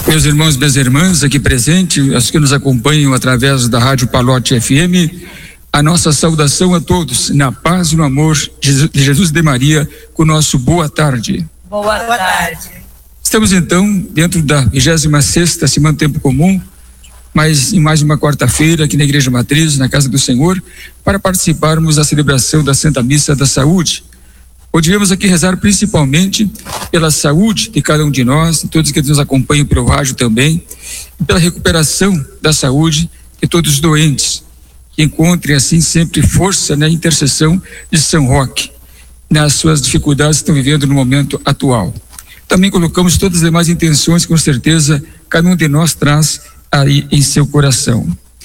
Meus irmãos e minhas irmãs aqui presentes, os que nos acompanham através da Rádio Palote FM, a nossa saudação a todos, na paz e no amor de Jesus de Maria, com o nosso boa tarde. Boa tarde. Estamos então dentro da 26ª Semana do Tempo Comum, mas em mais uma quarta-feira aqui na Igreja Matriz, na Casa do Senhor, para participarmos da celebração da Santa Missa da Saúde. Hoje viemos aqui rezar principalmente pela saúde de cada um de nós, de todos que nos acompanham pelo rádio também, e pela recuperação da saúde de todos os doentes, que encontrem assim sempre força na intercessão de São Roque, nas suas dificuldades que estão vivendo no momento atual. Também colocamos todas as demais intenções, com certeza cada um de nós traz aí em seu coração.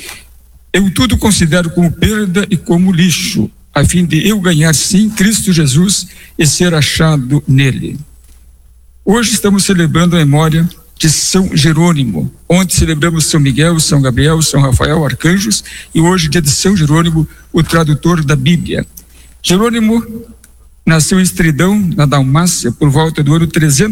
Eu tudo considero como perda e como lixo, a fim de eu ganhar sim Cristo Jesus e ser achado nele. Hoje estamos celebrando a memória de São Jerônimo. Ontem celebramos São Miguel, São Gabriel, São Rafael, arcanjos, e hoje dia de São Jerônimo, o tradutor da Bíblia. Jerônimo nasceu em Estridão, na Dalmácia, por volta do ano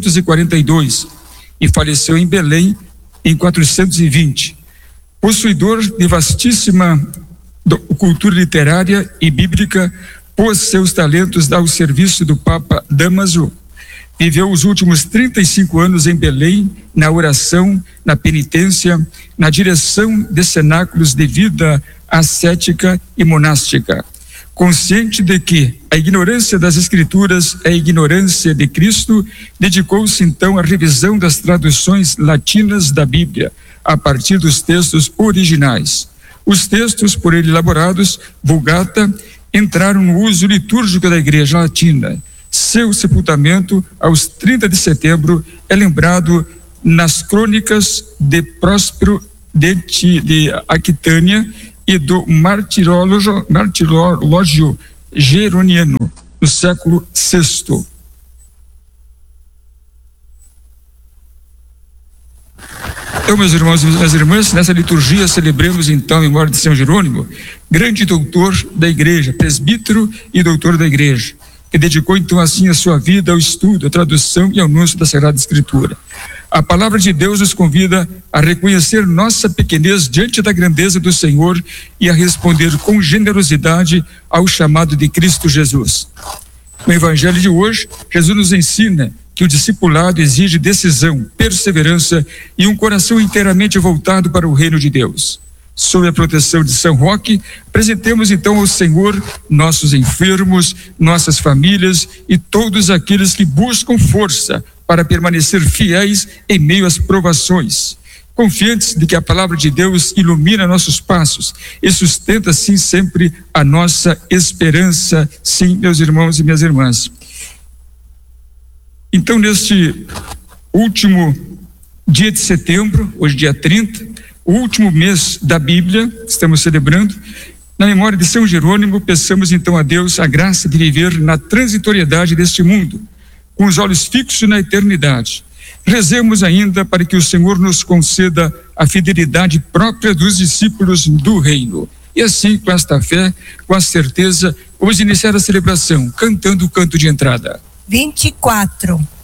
342 e faleceu em Belém em 420. Possuidor de vastíssima cultura literária e bíblica, pôs seus talentos ao serviço do Papa Dámaso. Viveu os últimos 35 anos em Belém, na oração, na penitência, na direção de cenáculos de vida ascética e monástica. Consciente de que a ignorância das Escrituras é a ignorância de Cristo, dedicou-se então à revisão das traduções latinas da Bíblia, a partir dos textos originais. Os textos por ele elaborados, Vulgata, entraram no uso litúrgico da Igreja Latina. Seu sepultamento, aos 30 de setembro, é lembrado nas crônicas de Próspero de Aquitânia e do martirológio geroniano, no século VI. Então, meus irmãos e minhas irmãs, nessa liturgia celebremos então a memória de São Jerônimo, grande doutor da Igreja, presbítero e doutor da Igreja, que dedicou então assim a sua vida ao estudo, à tradução e ao anúncio da Sagrada Escritura. A palavra de Deus nos convida a reconhecer nossa pequenez diante da grandeza do Senhor e a responder com generosidade ao chamado de Cristo Jesus. No Evangelho de hoje, Jesus nos ensina que o discipulado exige decisão, perseverança e um coração inteiramente voltado para o reino de Deus. Sob a proteção de São Roque, apresentemos então ao Senhor nossos enfermos, nossas famílias e todos aqueles que buscam força para permanecer fiéis em meio às provações, confiantes de que a palavra de Deus ilumina nossos passos e sustenta assim sempre a nossa esperança. Sim, meus irmãos e minhas irmãs. Então, neste último dia de setembro, hoje dia 30, o último mês da Bíblia, estamos celebrando, na memória de São Jerônimo, peçamos então a Deus a graça de viver na transitoriedade deste mundo, com os olhos fixos na eternidade. Rezemos ainda para que o Senhor nos conceda a fidelidade própria dos discípulos do reino. E assim, com esta fé, com a certeza, vamos iniciar a celebração, cantando o canto de entrada. 24.